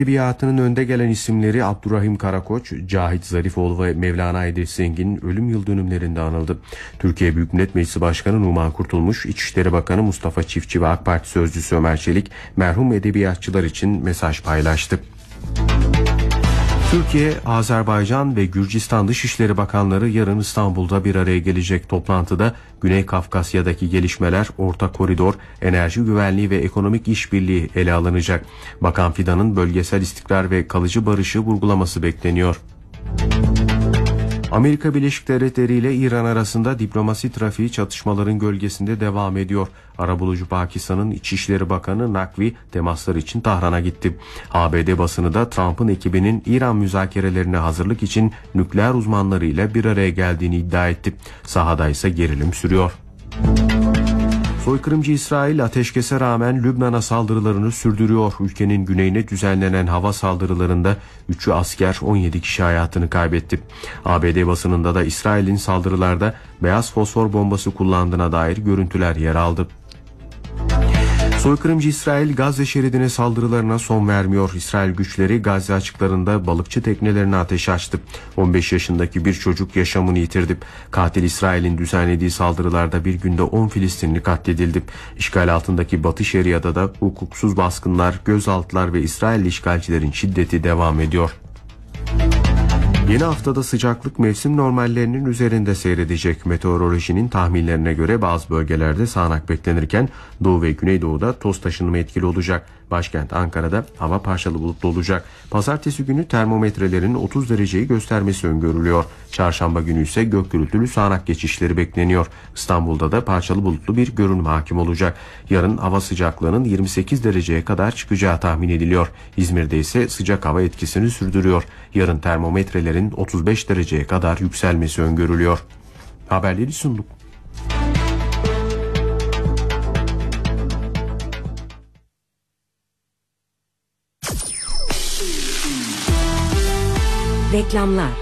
Edebiyatının önde gelen isimleri Abdurrahim Karakoç, Cahit Zarifoğlu ve Mevlana Edip Zengin'in ölüm yıl dönümlerinde anıldı. Türkiye Büyük Millet Meclisi Başkanı Numan Kurtulmuş, İçişleri Bakanı Mustafa Çiftçi ve AK Parti Sözcüsü Ömer Çelik merhum edebiyatçılar için mesaj paylaştı. Türkiye, Azerbaycan ve Gürcistan Dışişleri Bakanları yarın İstanbul'da bir araya gelecek. Toplantıda Güney Kafkasya'daki gelişmeler, Orta Koridor, enerji güvenliği ve ekonomik işbirliği ele alınacak. Bakan Fidan'ın bölgesel istikrar ve kalıcı barışı vurgulaması bekleniyor. Amerika Birleşik Devletleri ile İran arasında diplomasi trafiği çatışmaların gölgesinde devam ediyor. Arabulucu Pakistan'ın İçişleri Bakanı Nakvi temaslar için Tahran'a gitti. ABD basını da Trump'ın ekibinin İran müzakerelerine hazırlık için nükleer uzmanlarıyla bir araya geldiğini iddia etti. Sahada ise gerilim sürüyor. Soykırımcı İsrail ateşkese rağmen Lübnan'a saldırılarını sürdürüyor. Ülkenin güneyine düzenlenen hava saldırılarında 3'ü asker, 17 kişi hayatını kaybetti. ABD basınında da İsrail'in saldırılarda beyaz fosfor bombası kullandığına dair görüntüler yer aldı. Soykırımcı İsrail Gazze şeridine saldırılarına son vermiyor. İsrail güçleri Gazze açıklarında balıkçı teknelerine ateş açtı. 15 yaşındaki bir çocuk yaşamını yitirdi. Katil İsrail'in düzenlediği saldırılarda bir günde 10 Filistinli katledildi. İşgal altındaki Batı Şeria'da da hukuksuz baskınlar, gözaltılar ve İsrailli işgalcilerin şiddeti devam ediyor. Yeni haftada sıcaklık mevsim normallerinin üzerinde seyredecek. Meteorolojinin tahminlerine göre bazı bölgelerde sağanak beklenirken Doğu ve Güneydoğu'da toz taşınımı etkili olacak. Başkent Ankara'da hava parçalı bulutlu olacak. Pazartesi günü termometrelerin 30 dereceyi göstermesi öngörülüyor. Çarşamba günü ise gök gürültülü sağanak geçişleri bekleniyor. İstanbul'da da parçalı bulutlu bir görünüm hakim olacak. Yarın hava sıcaklığının 28 dereceye kadar çıkacağı tahmin ediliyor. İzmir'de ise sıcak hava etkisini sürdürüyor. Yarın termometrelerin 35 dereceye kadar yükselmesi öngörülüyor. Haberleri sunduk. Reklamlar.